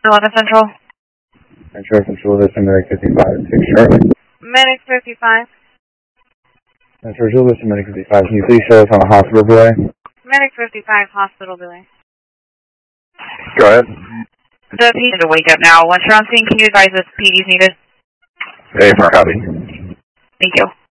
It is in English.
11 Central. Central Control, this is Medic 55, 6 Charlie. Medic 55. Central Control, this is Medic 55. Can you please show us on the hospital delay? Medic 55, hospital delay. Go ahead. The patient to wake up now. Once you're on scene, can you advise us PD is needed? Hey, for copy. Thank you.